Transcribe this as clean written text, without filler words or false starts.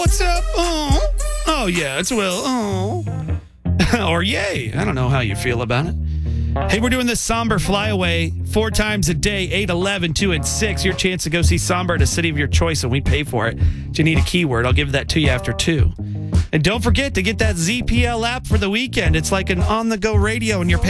what's up? Oh, yeah, it's Will. Or yay. I don't know how you feel about it. Hey, we're doing this Somber Flyaway 4 times a day, 8, 11, 2, and 6. Your chance to go see Somber at a city of your choice, and we pay for it. But you need a keyword. I'll give that to you after 2. And don't forget to get that ZPL app for the weekend. It's like an on-the-go radio, and you're paying